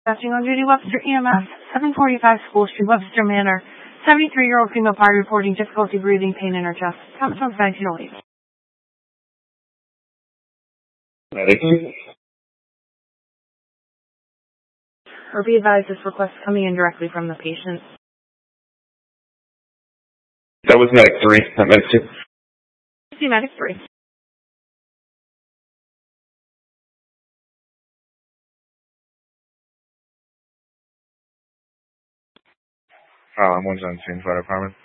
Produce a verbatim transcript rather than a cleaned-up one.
Passing on duty, Webster E M S, seven forty-five School Street, Webster Manor. seventy-three-year-old female party reporting difficulty breathing, pain in her chest. Comes from nineteen oh eight. Medic. Or be advised this request coming in directly from the patient. That was Medic three, not Medic two. See Medic three. Oh, I'm one's on scene, fire department.